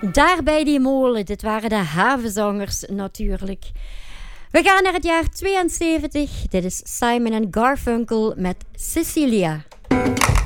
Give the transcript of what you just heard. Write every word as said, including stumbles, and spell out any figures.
Daar bij die molen, dit waren de havenzangers natuurlijk. We gaan naar het jaar tweeënzeventig. Dit is Simon en Garfunkel met Cecilia.